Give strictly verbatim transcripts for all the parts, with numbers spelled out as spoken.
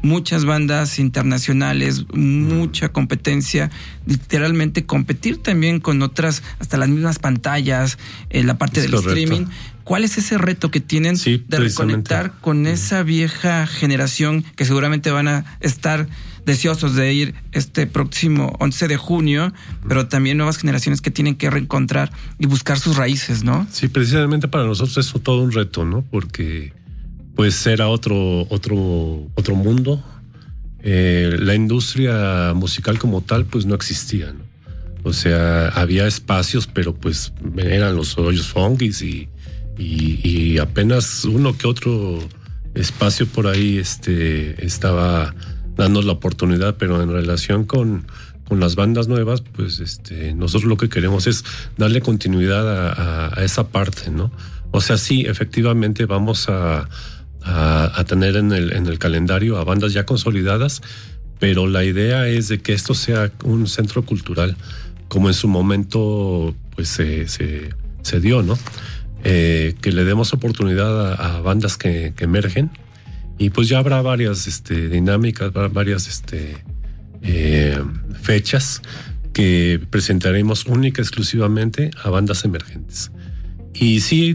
muchas bandas internacionales, mucha competencia, literalmente competir también con otras, hasta las mismas pantallas, eh, la parte es del correcto. Streaming. ¿Cuál es ese reto que tienen sí, de reconectar con mm. esa vieja generación que seguramente van a estar deseosos de ir este próximo once de junio, mm. pero también nuevas generaciones que tienen que reencontrar y buscar sus raíces, ¿no? Sí, precisamente para nosotros es todo un reto, ¿no? Porque pues era otro, otro, otro mundo. Eh, la industria musical como tal pues no existía, ¿no? O sea, había espacios, pero pues eran los hoyos funkis y Y, y apenas uno que otro espacio por ahí este, estaba dando la oportunidad, pero en relación con, con las bandas nuevas, pues este, nosotros lo que queremos es darle continuidad a, a, a esa parte, ¿no? O sea, sí, efectivamente vamos a, a, a tener en el, en el calendario a bandas ya consolidadas, pero la idea es de que esto sea un centro cultural, como en su momento pues se, se, se dio, ¿no? Eh, que le demos oportunidad a, a bandas que, que emergen y pues ya habrá varias este, dinámicas, varias este, eh, fechas que presentaremos única exclusivamente a bandas emergentes. Y sí,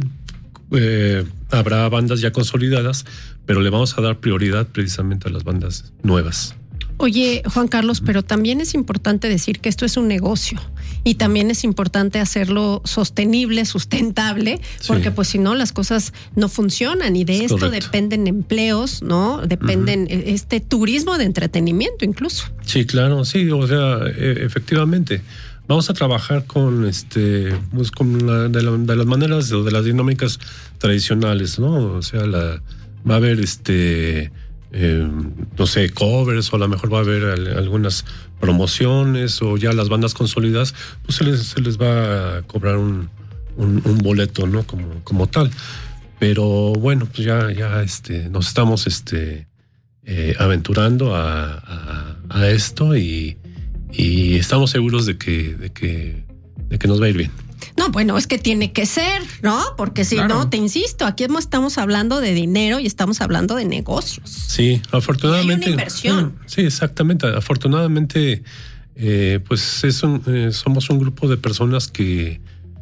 eh, habrá bandas ya consolidadas, pero le vamos a dar prioridad precisamente a las bandas nuevas. Oye, Juan Carlos, pero también es importante decir que esto es un negocio y también es importante hacerlo sostenible, sustentable, porque sí. pues si no las cosas no funcionan y de es esto correcto. Dependen empleos, ¿no? Dependen uh-huh. este turismo de entretenimiento incluso. Sí, claro, sí, o sea, efectivamente. Vamos a trabajar con este, pues con la, de, la, de las maneras o de las dinámicas tradicionales, ¿no? O sea, la, va a haber este Eh, no sé, covers, o a lo mejor va a haber al, algunas promociones, o ya las bandas consolidadas, pues se les, se les va a cobrar un, un, un boleto, ¿no? Como, como tal. Pero bueno, pues ya, ya este, nos estamos este, eh, aventurando a, a, a esto y, y estamos seguros de que, de que, de que nos va a ir bien. No, bueno, es que tiene que ser, ¿no? Porque si claro. no, te insisto, aquí estamos hablando de dinero y estamos hablando de negocios. Sí, afortunadamente. Y hay una inversión. Sí, exactamente. Afortunadamente, eh, pues es un, eh, somos un grupo de personas que,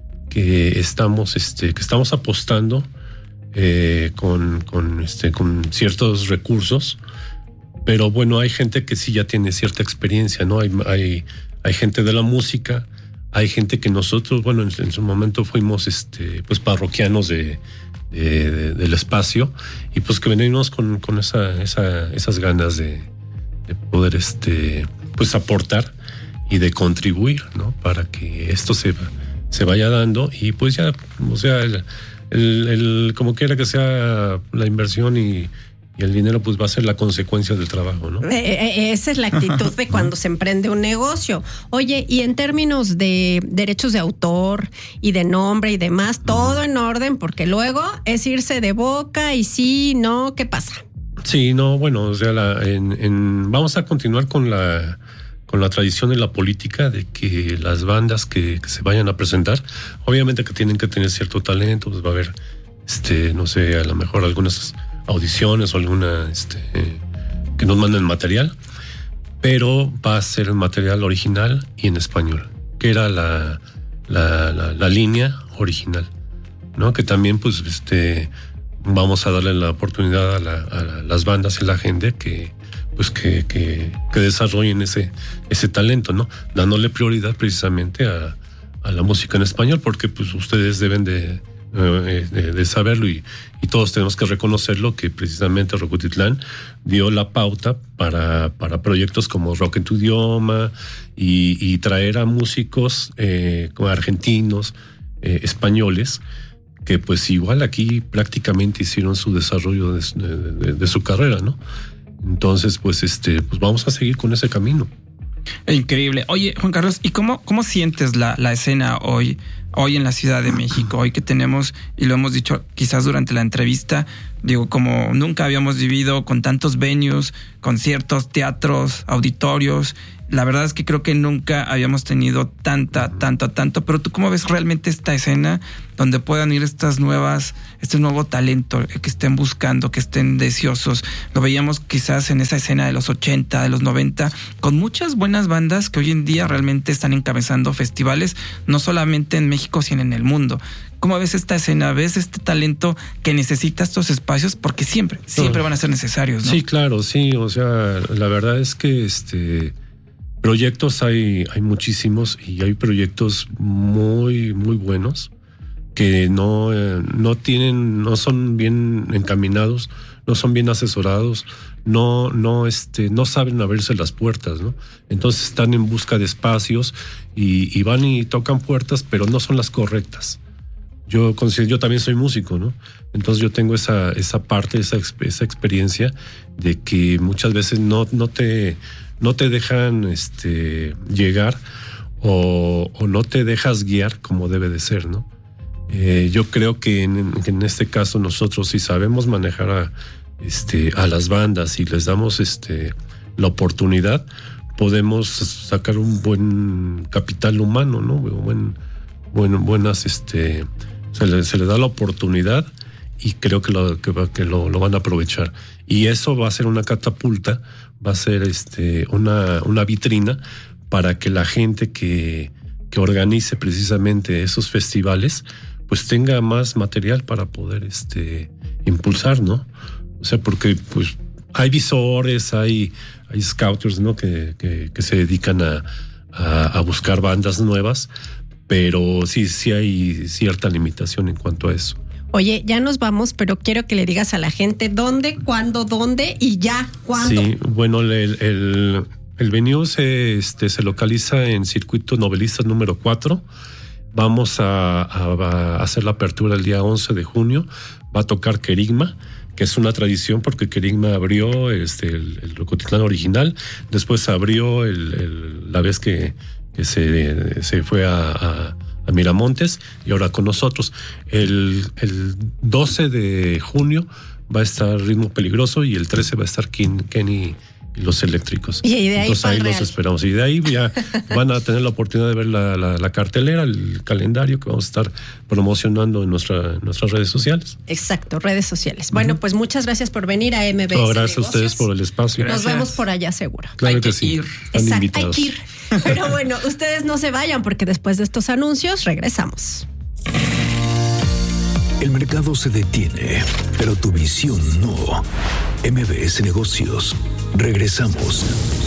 que estamos, este, que estamos apostando eh, con, con, este, con ciertos recursos. Pero bueno, hay gente que sí ya tiene cierta experiencia, ¿no? Hay, hay, hay gente de la música. Hay gente que nosotros, bueno, en, en su momento fuimos este, pues parroquianos de, de, de, del espacio y pues que venimos con, con esa, esa, esas ganas de, de poder este, pues aportar y de contribuir, ¿no? Para que esto se, se vaya dando y pues ya, o sea, el, el, el como quiera que sea la inversión y Y el dinero pues va a ser la consecuencia del trabajo, ¿no? Eh, esa es la actitud de cuando se emprende un negocio. Oye, y en términos de derechos de autor y de nombre y demás, todo en orden, porque luego es irse de boca y sí, no, ¿qué pasa? Sí, no, bueno, o sea, la, en, en, vamos a continuar con la con la tradición y la política de que las bandas que, que se vayan a presentar, obviamente que tienen que tener cierto talento, pues va a haber, este, no sé, a lo mejor algunas audiciones o alguna este, eh, que nos manden material, pero va a ser el material original y en español, que era la, la, la, la línea original, ¿no? Que también pues este vamos a darle la oportunidad a, la, a las bandas y la gente que pues que, que, que desarrollen ese, ese talento, ¿no? Dándole prioridad precisamente a, a la música en español, porque pues ustedes deben de De, de saberlo y, y todos tenemos que reconocerlo, que precisamente Rocotitlán dio la pauta para, para proyectos como Rock en tu idioma y, y traer a músicos eh, argentinos, eh, españoles, que pues igual aquí prácticamente hicieron su desarrollo de, de, de, de su carrera, ¿no? Entonces pues este pues vamos a seguir con ese camino. Increíble. Oye, Juan Carlos, ¿y cómo, cómo sientes la, la escena hoy, hoy en la Ciudad de México? Hoy que tenemos, y lo hemos dicho quizás durante la entrevista, Digo, como nunca habíamos vivido con tantos venues, conciertos, teatros, auditorios. La verdad es que creo que nunca habíamos tenido tanta, tanta, tanto. Pero tú, ¿cómo ves realmente esta escena donde puedan ir estas nuevas, este nuevo talento que estén buscando, que estén deseosos? Lo veíamos quizás en esa escena de los ochenta, de los noventa, con muchas buenas bandas que hoy en día realmente están encabezando festivales, no solamente en México, sino en el mundo. ¿Cómo ves esta escena? ¿Ves este talento que necesita estos espacios? Porque siempre, siempre van a ser necesarios, ¿no? Sí, claro, sí. O sea, la verdad es que este... proyectos hay, hay muchísimos y hay proyectos muy, muy buenos que no, eh, no tienen, no son bien encaminados, no son bien asesorados, no, no, este, no saben abrirse las puertas, ¿no? Entonces están en busca de espacios y, y van y tocan puertas, pero no son las correctas. Yo considero, yo también soy músico, ¿no? Entonces yo tengo esa, esa parte, esa, esa experiencia de que muchas veces no, no te no te dejan este, llegar o, o no te dejas guiar como debe de ser, ¿no? Eh, yo creo que en, en este caso nosotros, si sabemos manejar a, este, a las bandas y les damos este, la oportunidad, podemos sacar un buen capital humano, ¿no? Buen, buen, buenas, este, se le, se le da la oportunidad y creo que lo, que, que lo, lo van a aprovechar. Y eso va a ser una catapulta, va a ser este, una, una vitrina para que la gente que, que organice precisamente esos festivales, pues tenga más material para poder este, impulsar, ¿no? O sea, porque pues hay visores, hay, hay scouters, ¿no? Que, que, que se dedican a, a, a buscar bandas nuevas, pero sí, sí hay cierta limitación en cuanto a eso. Oye, ya nos vamos, pero quiero que le digas a la gente dónde, cuándo, dónde y ya, cuándo. Sí, bueno, el, el, el venue se, este, se localiza en Circuito Novelistas número cuatro. Vamos a, a, a hacer la apertura el día once de junio. Va a tocar Querigma, que es una tradición porque Querigma abrió este, el, el Rocotitlán original. Después abrió el, el, la vez que, que se, se fue a... a a Miramontes y ahora con nosotros. El, el doce de junio va a estar Ritmo Peligroso y el trece va a estar Ken, Kenny y los Eléctricos. Y de ahí Entonces ahí los esperamos. Y de ahí ya van a tener la oportunidad de ver la, la, la cartelera, el calendario que vamos a estar promocionando en nuestra, nuestras redes sociales. Exacto, redes sociales. Bueno, uh-huh. pues muchas gracias por venir a M B S. No, gracias Negocios. a ustedes por el espacio. Nos Gracias. vemos por allá seguro. Claro hay que, que sí. ir. Están Exacto, invitados. hay que ir. Pero bueno, ustedes no se vayan porque después de estos anuncios regresamos. El mercado se detiene, pero tu visión no. M B S Negocios. Regresamos.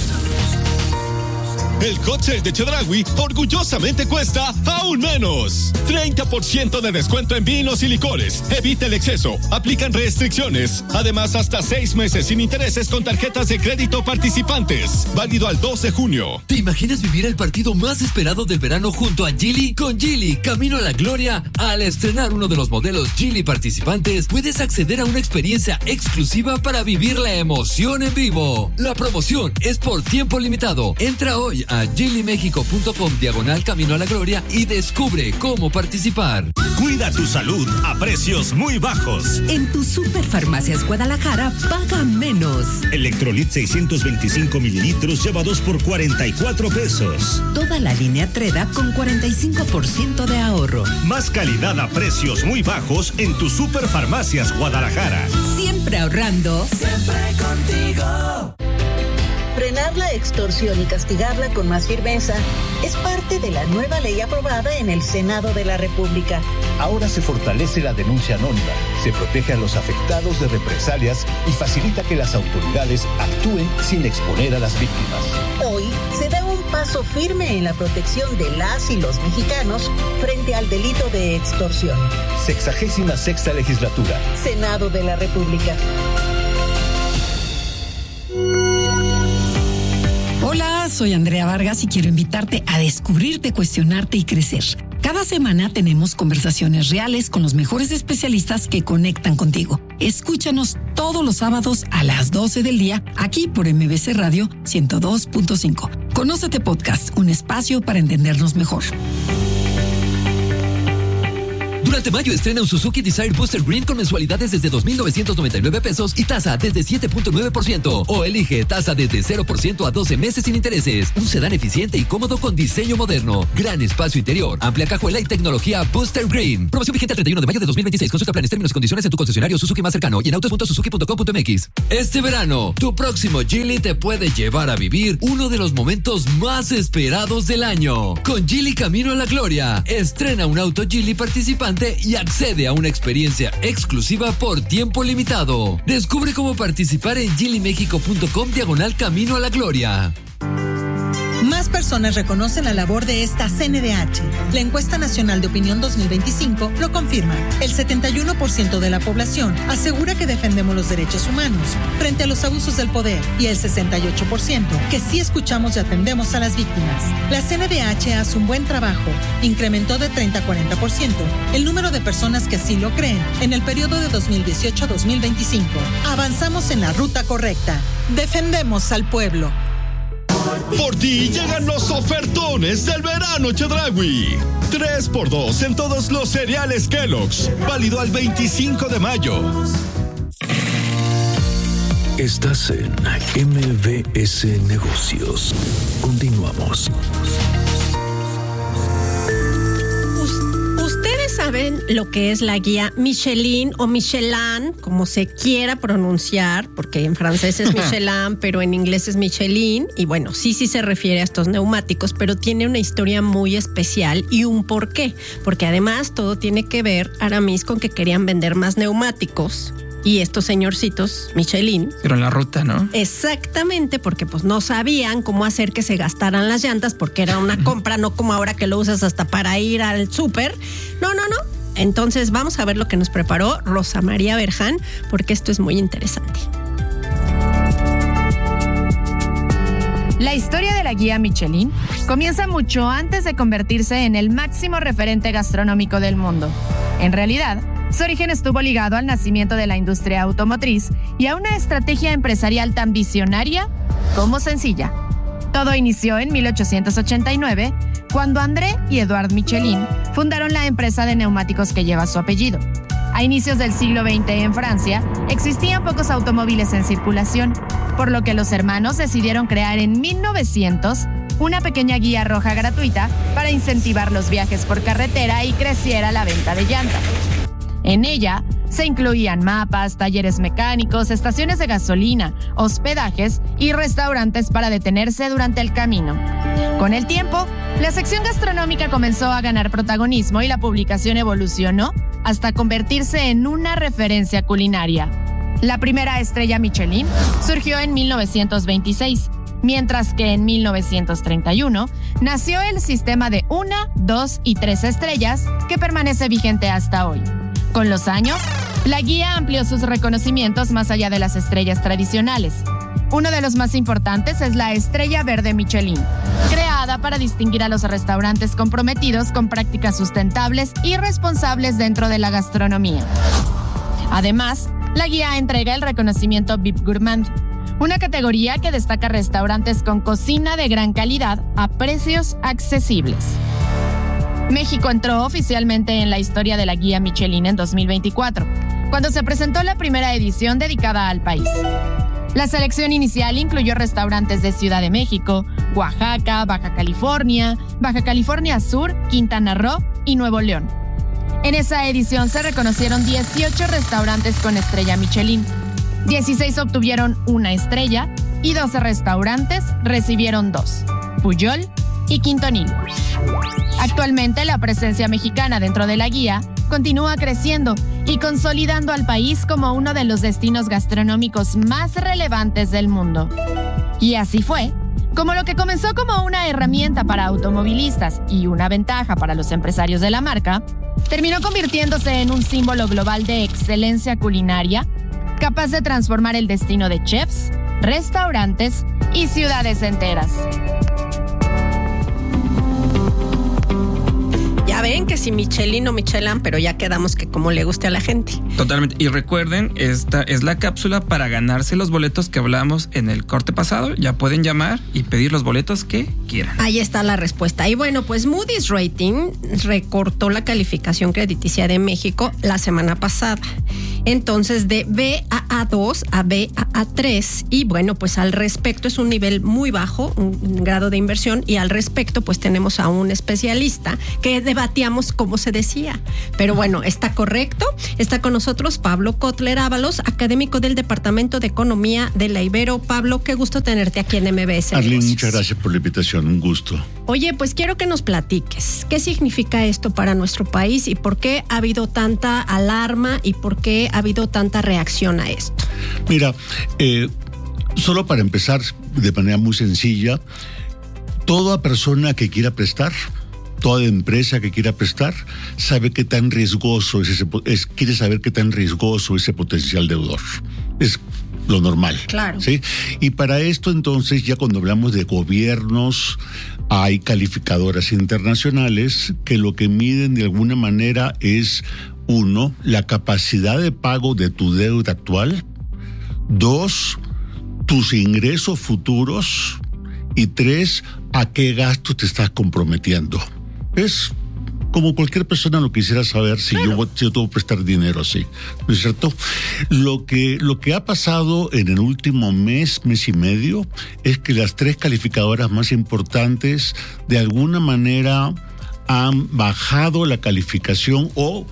El cóctel de Chedraui orgullosamente cuesta aún menos. treinta por ciento de descuento en vinos y licores. Evita el exceso. Aplican restricciones. Además, hasta seis meses sin intereses con tarjetas de crédito participantes. Válido al dos de junio. ¿Te imaginas vivir el partido más esperado del verano junto a Geely? Con Geely, camino a la gloria. Al estrenar uno de los modelos Geely participantes, puedes acceder a una experiencia exclusiva para vivir la emoción en vivo. La promoción es por tiempo limitado. Entra hoy a geelymexico.com diagonal camino a la gloria y descubre cómo participar. Cuida tu salud a precios muy bajos. En tu Superfarmacias Guadalajara paga menos. Electrolit seiscientos veinticinco mililitros lleva dos por cuarenta y cuatro pesos. Toda la línea Treda con cuarenta y cinco por ciento de ahorro. Más calidad a precios muy bajos en tu Superfarmacias Guadalajara. Siempre ahorrando. Siempre contigo. Frenar la extorsión y castigarla con más firmeza es parte de la nueva ley aprobada en el Senado de la República. Ahora se fortalece la denuncia anónima, se protege a los afectados de represalias y facilita que las autoridades actúen sin exponer a las víctimas. Hoy se da un paso firme en la protección de las y los mexicanos frente al delito de extorsión. Sexagésima sexta legislatura. Senado de la República. Hola, soy Andrea Vargas y quiero invitarte a descubrirte, cuestionarte y crecer. Cada semana tenemos conversaciones reales con los mejores especialistas que conectan contigo. Escúchanos todos los sábados a las doce del día aquí por M B C Radio ciento dos punto cinco. Conócete Podcast, un espacio para entendernos mejor. Durante mayo estrena un Suzuki Desire Booster Green con mensualidades desde dos mil novecientos noventa y nueve pesos y tasa desde siete punto nueve por ciento. O elige tasa desde cero por ciento a doce meses sin intereses. Un sedán eficiente y cómodo con diseño moderno. Gran espacio interior, amplia cajuela y tecnología Booster Green. Promoción vigente el treinta y uno de mayo de dos mil veintiséis. Consulta planes, términos y condiciones en tu concesionario Suzuki más cercano y en autos punto suzuki punto com punto m x. Este verano, tu próximo Geely te puede llevar a vivir uno de los momentos más esperados del año. Con Geely Camino a la Gloria, estrena un auto Geely participante y accede a una experiencia exclusiva por tiempo limitado. Descubre cómo participar en geely mexico punto com diagonal Camino a la Gloria. Más personas reconocen la labor de esta C N D H. La encuesta nacional de opinión dos mil veinticinco lo confirma. El setenta y uno por ciento de la población asegura que defendemos los derechos humanos frente a los abusos del poder y el sesenta y ocho por ciento que sí escuchamos y atendemos a las víctimas. La C N D H hace un buen trabajo. Incrementó de treinta a cuarenta por ciento el número de personas que así lo creen en el periodo de dos mil dieciocho a dos mil veinticinco. Avanzamos en la ruta correcta. Defendemos al pueblo. Por ti llegan los ofertones del verano Chedraui. tres por dos en todos los cereales Kellogg's. Válido al veinticinco de mayo. Estás en M B S Negocios. Continuamos. ¿Ustedes saben lo que es la guía Michelin o Michelin, como se quiera pronunciar? Porque en francés es Michelin, pero en inglés es Michelin. Y bueno, sí, sí se refiere a estos neumáticos, pero tiene una historia muy especial y un porqué. Porque además todo tiene que ver, Aramis, con que querían vender más neumáticos. Y estos señorcitos, Michelin... Pero en la ruta, ¿no? Exactamente, porque pues no sabían cómo hacer que se gastaran las llantas, porque era una compra, no como ahora que lo usas hasta para ir al súper. No, no, no. Entonces vamos a ver lo que nos preparó Rosa María Berján, porque esto es muy interesante. La historia de la guía Michelin comienza mucho antes de convertirse en el máximo referente gastronómico del mundo. En realidad, su origen estuvo ligado al nacimiento de la industria automotriz y a una estrategia empresarial tan visionaria como sencilla. Todo inició en mil ochocientos ochenta y nueve, cuando André y Edouard Michelin fundaron la empresa de neumáticos que lleva su apellido. A inicios del siglo veinte en Francia, existían pocos automóviles en circulación, por lo que los hermanos decidieron crear en mil novecientos una pequeña guía roja gratuita para incentivar los viajes por carretera y creciera la venta de llantas. En ella se incluían mapas, talleres mecánicos, estaciones de gasolina, hospedajes y restaurantes para detenerse durante el camino. Con el tiempo, la sección gastronómica comenzó a ganar protagonismo y la publicación evolucionó hasta convertirse en una referencia culinaria. La primera estrella Michelin surgió en mil novecientos veintiséis, mientras que en mil novecientos treinta y uno nació el sistema de una, dos y tres estrellas que permanece vigente hasta hoy. Con los años, la guía amplió sus reconocimientos más allá de las estrellas tradicionales. Uno de los más importantes es la Estrella Verde Michelin, creada para distinguir a los restaurantes comprometidos con prácticas sustentables y responsables dentro de la gastronomía. Además, la guía entrega el reconocimiento V I P Gourmand, una categoría que destaca restaurantes con cocina de gran calidad a precios accesibles. México entró oficialmente en la historia de la guía Michelin en dos mil veinticuatro, cuando se presentó la primera edición dedicada al país. La selección inicial incluyó restaurantes de Ciudad de México, Oaxaca, Baja California, Baja California Sur, Quintana Roo y Nuevo León. En esa edición se reconocieron dieciocho restaurantes con estrella Michelin. dieciséis obtuvieron una estrella y doce restaurantes recibieron dos, Pujol y Quintonil. Actualmente la presencia mexicana dentro de la guía continúa creciendo y consolidando al país como uno de los destinos gastronómicos más relevantes del mundo. Y así fue, como lo que comenzó como una herramienta para automovilistas y una ventaja para los empresarios de la marca, terminó convirtiéndose en un símbolo global de excelencia culinaria, capaz de transformar el destino de chefs, restaurantes y ciudades enteras. saben que si Michelin o Michelin, pero ya quedamos que como le guste a la gente. Totalmente. Y recuerden, esta es la cápsula para ganarse los boletos que hablamos en el corte pasado. Ya pueden llamar y pedir los boletos que quieran. Ahí está la respuesta. Y bueno, pues Moody's Rating recortó la calificación crediticia de México la semana pasada. Entonces, de B a A dos a B a A tres. Y bueno, pues al respecto es un nivel muy bajo, un grado de inversión. Y al respecto, pues tenemos a un especialista que debatíamos cómo se decía. Pero bueno, está correcto. Está con nosotros Pablo Kotler Ábalos, académico del Departamento de Economía de la Ibero. Pablo, qué gusto tenerte aquí en M B S. Arlene, muchas gracias por la invitación, un gusto. Oye, pues quiero que nos platiques. ¿Qué significa esto para nuestro país y por qué ha habido tanta alarma y por qué ha habido tanta reacción a esto? Mira, eh, solo para empezar de manera muy sencilla, toda persona que quiera prestar, toda empresa que quiera prestar, sabe qué tan riesgoso es ese, es, quiere saber qué tan riesgoso es ese potencial deudor. Es lo normal. Claro. ¿Sí? Y para esto entonces, ya cuando hablamos de gobiernos, hay calificadoras internacionales que lo que miden de alguna manera es, uno, la capacidad de pago de tu deuda actual, dos, tus ingresos futuros y tres, a qué gastos te estás comprometiendo. Es como cualquier persona lo quisiera saber si, claro. yo, si yo tengo que prestar dinero así, ¿no es cierto? Lo que, lo que ha pasado en el último mes, mes y medio, es que las tres calificadoras más importantes de alguna manera han bajado la calificación o,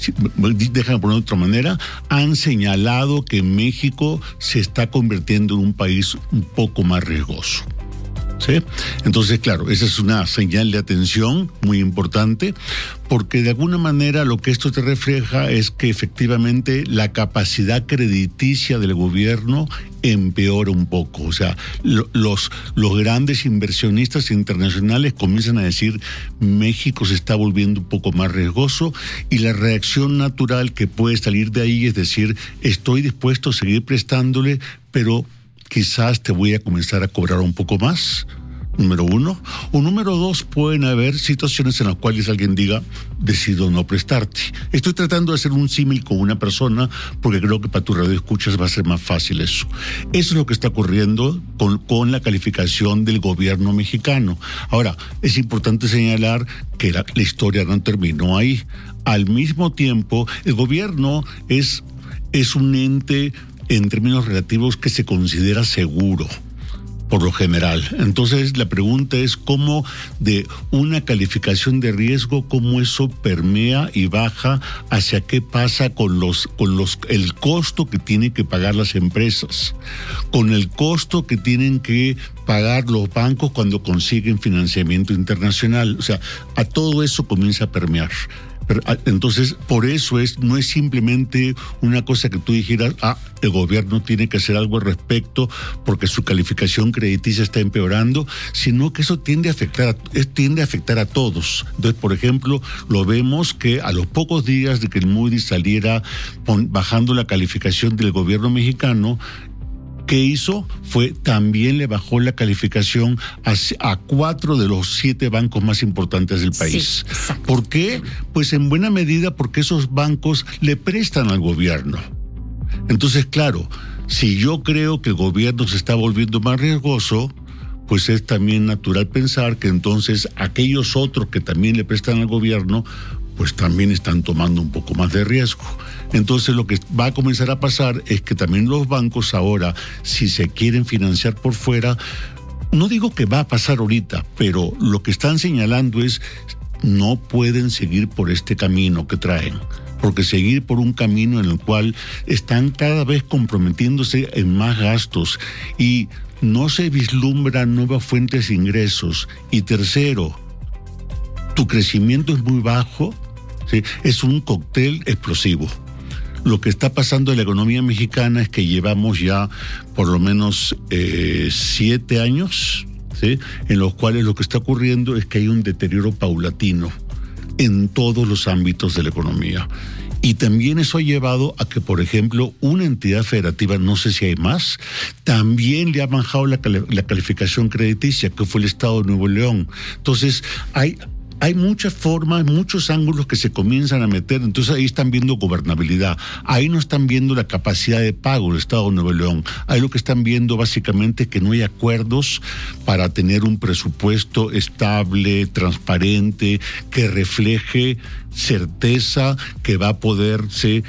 déjame poner de otra manera, han señalado que México se está convirtiendo en un país un poco más riesgoso. ¿Sí? Entonces, claro, esa es una señal de atención muy importante, porque de alguna manera lo que esto te refleja es que efectivamente la capacidad crediticia del gobierno empeora un poco. O sea, lo, los, los grandes inversionistas internacionales comienzan a decir México se está volviendo un poco más riesgoso, y la reacción natural que puede salir de ahí es decir, estoy dispuesto a seguir prestándole, pero quizás te voy a comenzar a cobrar un poco más, número uno. O número dos, pueden haber situaciones en las cuales alguien diga, decido no prestarte. Estoy tratando de hacer un símil con una persona porque creo que para tu radio escuchas va a ser más fácil eso. Eso es lo que está ocurriendo con, con la calificación del gobierno mexicano. Ahora, es importante señalar que la, la historia no terminó ahí. Al mismo tiempo, el gobierno es, es un ente en términos relativos que se considera seguro, por lo general. Entonces la pregunta es cómo de una calificación de riesgo, cómo eso permea y baja hacia qué pasa con los, con los, el costo que tienen que pagar las empresas, con el costo que tienen que pagar los bancos cuando consiguen financiamiento internacional. O sea, a todo eso comienza a permear. Entonces, por eso es, no es simplemente una cosa que tú dijeras, ah, el gobierno tiene que hacer algo al respecto porque su calificación crediticia está empeorando, sino que eso tiende a afectar, a, tiende a afectar a todos. Entonces, por ejemplo, lo vemos que a los pocos días de que el Moody's saliera pon, bajando la calificación del gobierno mexicano, ¿qué hizo? Fue también le bajó la calificación a, a cuatro de los siete bancos más importantes del país. Sí, ¿por qué? Pues en buena medida porque esos bancos le prestan al gobierno. Entonces, claro, si yo creo que el gobierno se está volviendo más riesgoso, pues es también natural pensar que entonces aquellos otros que también le prestan al gobierno, pues también están tomando un poco más de riesgo. Entonces lo que va a comenzar a pasar es que también los bancos ahora, si se quieren financiar por fuera, no digo que va a pasar ahorita, pero lo que están señalando es no pueden seguir por este camino que traen, porque seguir por un camino en el cual están cada vez comprometiéndose en más gastos y no se vislumbran nuevas fuentes de ingresos. Y tercero, tu crecimiento es muy bajo, ¿sí? Es un cóctel explosivo. Lo que está pasando en la economía mexicana es que llevamos ya por lo menos eh, siete años, ¿sí? En los cuales lo que está ocurriendo es que hay un deterioro paulatino en todos los ámbitos de la economía. Y también eso ha llevado a que, por ejemplo, una entidad federativa, no sé si hay más, también le ha bajado la, la calificación crediticia, que fue el Estado de Nuevo León. Entonces, hay hay muchas formas, muchos ángulos que se comienzan a meter, entonces ahí están viendo gobernabilidad, ahí no están viendo la capacidad de pago del Estado de Nuevo León, ahí lo que están viendo básicamente es que no hay acuerdos para tener un presupuesto estable, transparente, que refleje certeza que va a poderse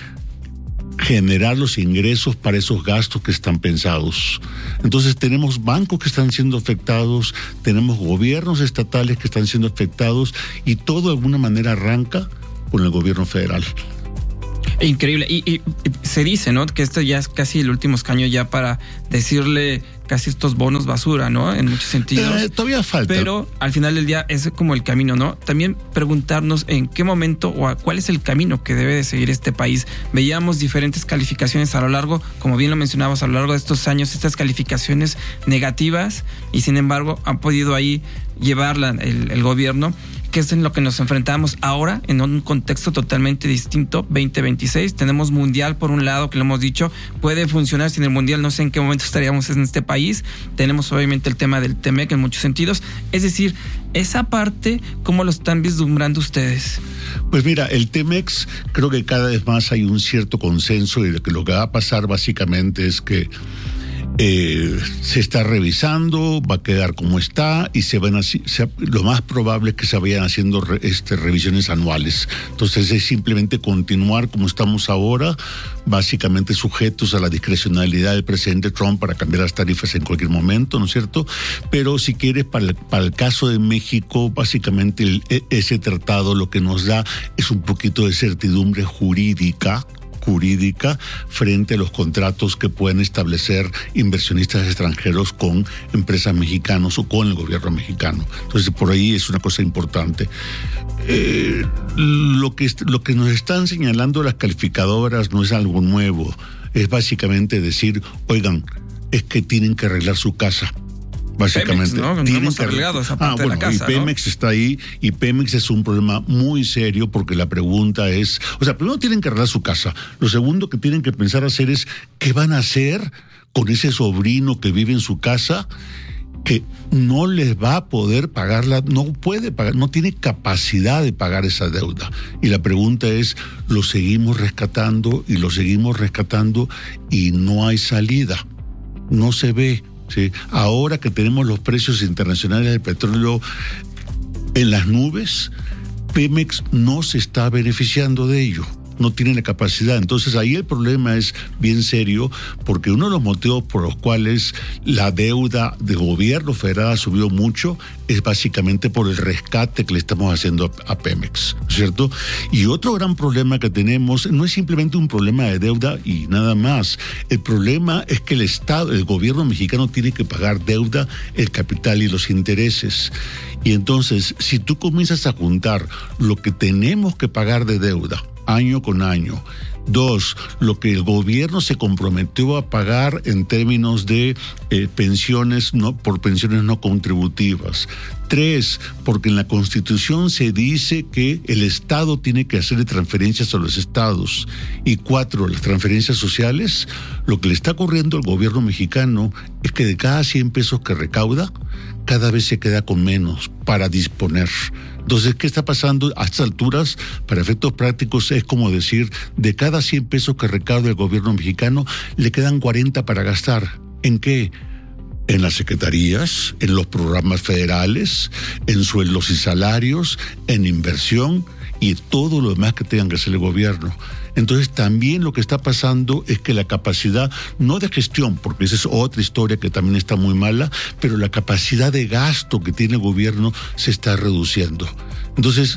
generar los ingresos para esos gastos que están pensados. Entonces tenemos bancos que están siendo afectados, tenemos gobiernos estatales que están siendo afectados y todo de alguna manera arranca con el gobierno federal. Increíble. Y, y, y se dice, ¿no?, que este ya es casi el último escaño ya para decirle casi estos bonos basura, ¿no?, en muchos sentidos. Eh, todavía falta. Pero al final del día es como el camino, ¿no? También preguntarnos en qué momento o a cuál es el camino que debe de seguir este país. Veíamos diferentes calificaciones a lo largo, como bien lo mencionabas, a lo largo de estos años, estas calificaciones negativas, y sin embargo han podido ahí llevarla el, el gobierno, que es en lo que nos enfrentamos ahora en un contexto totalmente distinto. Veinte veintiséis, tenemos mundial por un lado, que lo hemos dicho, puede funcionar sin el mundial, no sé en qué momento estaríamos en este país. Tenemos obviamente el tema del T M E C en muchos sentidos, es decir, esa parte, ¿cómo lo están vislumbrando ustedes? Pues mira, el T M E C creo que cada vez más hay un cierto consenso y lo que, lo que va a pasar básicamente es que Eh, se está revisando, va a quedar como está y se van a, se, lo más probable es que se vayan haciendo re, este, revisiones anuales. Entonces es simplemente continuar como estamos ahora, básicamente sujetos a la discrecionalidad del presidente Trump para cambiar las tarifas en cualquier momento, ¿no es cierto? Pero si quieres, para el, para el caso de México, básicamente el, ese tratado lo que nos da es un poquito de certidumbre jurídica jurídica frente a los contratos que pueden establecer inversionistas extranjeros con empresas mexicanas o con el gobierno mexicano. Entonces, por ahí es una cosa importante. Eh, lo que, lo que nos están señalando las calificadoras no es algo nuevo. Es básicamente decir, oigan, es que tienen que arreglar su casa. Básicamente. Pemex, ¿no? No hemos arreglado esa parte ah, bueno, de la casa, y Pemex, ¿no?, está ahí, y Pemex es un problema muy serio porque la pregunta es, o sea, primero tienen que arreglar su casa, lo segundo que tienen que pensar hacer es, ¿qué van a hacer con ese sobrino que vive en su casa que no les va a poder pagarla, no puede pagar, no tiene capacidad de pagar esa deuda? Y la pregunta es, ¿lo seguimos rescatando y lo seguimos rescatando y no hay salida? No se ve. Sí, ahora que tenemos los precios internacionales del petróleo en las nubes, Pemex no se está beneficiando de ello, no tiene la capacidad. Entonces ahí el problema es bien serio, porque uno de los motivos por los cuales la deuda de gobierno federal ha subido mucho es básicamente por el rescate que le estamos haciendo a Pemex, ¿cierto? Y otro gran problema que tenemos no es simplemente un problema de deuda y nada más. El problema es que el Estado, el gobierno mexicano tiene que pagar deuda, el capital y los intereses. Y entonces, si tú comienzas a juntar lo que tenemos que pagar de deuda año con año, dos, lo que el gobierno se comprometió a pagar en términos de eh, pensiones no, por pensiones no contributivas. Tres, porque en la Constitución se dice que el Estado tiene que hacer transferencias a los estados. Y cuatro, las transferencias sociales, lo que le está ocurriendo al gobierno mexicano es que de cada cien pesos que recauda, cada vez se queda con menos para disponer. Entonces, ¿qué está pasando a estas alturas? Para efectos prácticos es como decir, de cada cien pesos que recauda el gobierno mexicano, le quedan cuarenta para gastar. ¿En qué? En las secretarías, en los programas federales, en sueldos y salarios, en inversión y todo lo demás que tengan que hacer el gobierno. Entonces también lo que está pasando es que la capacidad, no de gestión, porque esa es otra historia que también está muy mala, pero la capacidad de gasto que tiene el gobierno se está reduciendo. Entonces,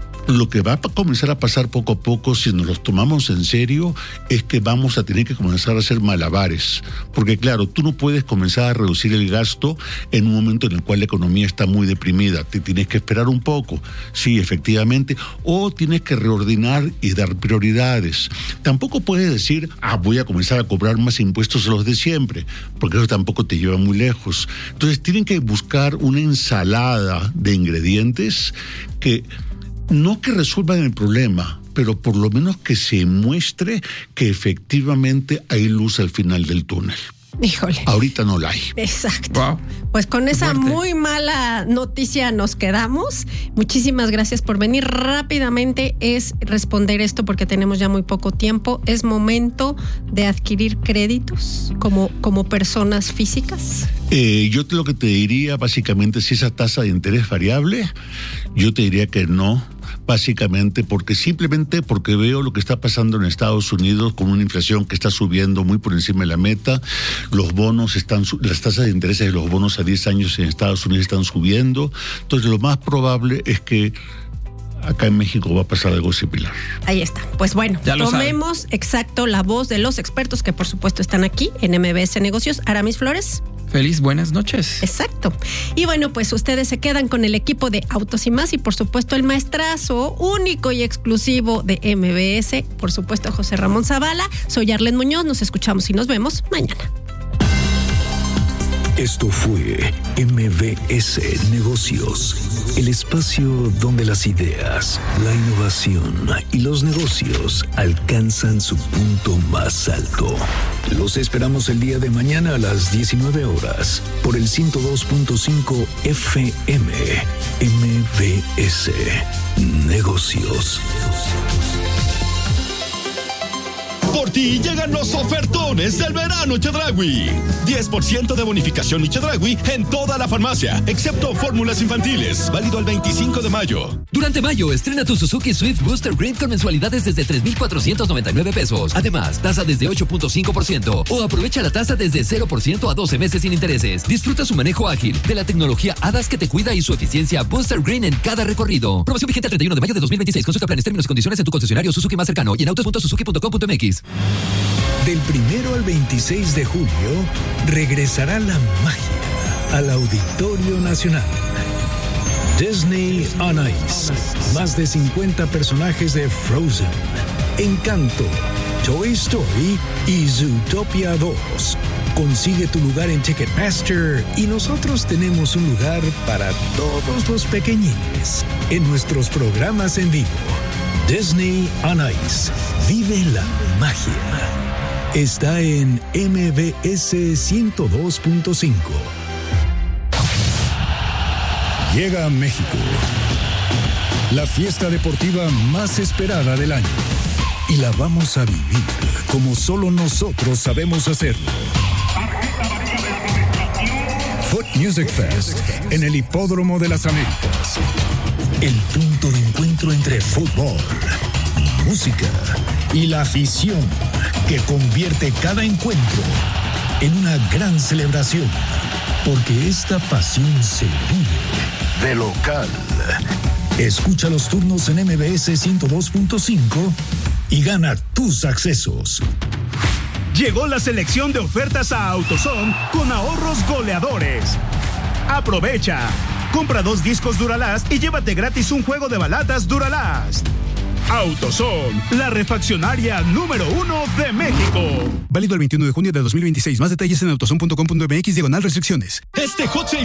lo que va a comenzar a pasar poco a poco, si nos los tomamos en serio, es que vamos a tener que comenzar a hacer malabares. Porque claro, tú no puedes comenzar a reducir el gasto en un momento en el cual la economía está muy deprimida. Te tienes que esperar un poco, sí, efectivamente, o tienes que reordenar y dar prioridades. Tampoco puedes decir, ah, voy a comenzar a cobrar más impuestos a los de siempre, porque eso tampoco te lleva muy lejos. Entonces tienen que buscar una ensalada de ingredientes que no que resuelvan el problema, pero por lo menos que se muestre que efectivamente hay luz al final del túnel. Híjole. Ahorita no la hay. Exacto. Wow. Pues con esa fuerte. muy mala noticia nos quedamos. Muchísimas gracias por venir. Rápidamente es responder esto porque tenemos ya muy poco tiempo. ¿Es momento de adquirir créditos como, como personas físicas? Eh, yo te, lo que te diría básicamente, si esa tasa de interés variable, yo te diría que no. Básicamente porque simplemente porque veo lo que está pasando en Estados Unidos con una inflación que está subiendo muy por encima de la meta, los bonos están, las tasas de interés de los bonos a diez años en Estados Unidos están subiendo, entonces lo más probable es que acá en México va a pasar algo similar. Ahí está. Pues bueno, tomemos saben. exacto la voz de los expertos que por supuesto están aquí en M B S Negocios. Aramis Flores. Feliz buenas noches. Exacto. Y bueno, pues ustedes se quedan con el equipo de Autos y Más y por supuesto el maestrazo único y exclusivo de M B S, por supuesto José Ramón Zavala. Soy Arlen Muñoz, nos escuchamos y nos vemos mañana. Esto fue M B S Negocios, el espacio donde las ideas, la innovación y los negocios alcanzan su punto más alto. Los esperamos el día de mañana a las diecinueve horas por el ciento dos punto cinco F M. M B S Negocios. Por ti llegan los ofertones del verano Chedraui. diez por ciento de bonificación y Chedraui en toda la farmacia, excepto fórmulas infantiles. Válido el veinticinco de mayo. Durante mayo, estrena tu Suzuki Swift Booster Green con mensualidades desde tres mil cuatrocientos noventa y nueve pesos. Además, tasa desde ocho punto cinco por ciento o aprovecha la tasa desde cero por ciento a doce meses sin intereses. Disfruta su manejo ágil, de la tecnología A D A S que te cuida y su eficiencia Booster Green en cada recorrido. Promoción vigente el treinta y uno de mayo de dos mil veintiséis. Consulta planes, términos y condiciones en tu concesionario Suzuki más cercano y en autos punto suzuki punto com punto m x. Del primero al veintiséis de julio, regresará la magia al Auditorio Nacional. Disney on Ice. Más de cincuenta personajes de Frozen, Encanto, Toy Story y Zootopia dos. Consigue tu lugar en Ticketmaster y nosotros tenemos un lugar para todos los pequeñines en nuestros programas en vivo. Disney on Ice. Vive la magia. Está en M B S ciento dos punto cinco. Llega a México la fiesta deportiva más esperada del año y la vamos a vivir como solo nosotros sabemos hacerlo. Foot Music Fest en el Hipódromo de las Américas. El punto de encuentro entre fútbol, música y la afición que convierte cada encuentro en una gran celebración, porque esta pasión se vive de local. Escucha los turnos en M B S ciento dos punto cinco y gana tus accesos. Llegó la selección de ofertas a AutoZone con ahorros goleadores. Aprovecha. Compra dos discos Duralast y llévate gratis un juego de balatas Duralast. AutoZone, la refaccionaria número uno de México. Válido el veintiuno de junio de dos mil veintiséis. Más detalles en autozone punto com punto m x diagonal restricciones. Este Hot Sale